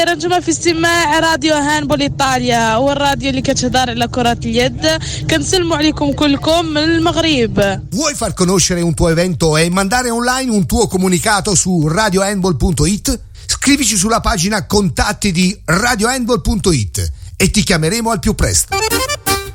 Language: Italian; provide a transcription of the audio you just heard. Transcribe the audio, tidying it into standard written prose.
رنجمة في استماع راديو هاندبول إيطاليا والراديو اللي كتهدر على كرة اليد. كنسلموا عليكم كلكم من المغرب. Vuoi far conoscere un tuo evento e mandare online un tuo comunicato su radiohandball.it? Scrivici sulla pagina contatti di radiohandball.it e ti chiameremo al più presto.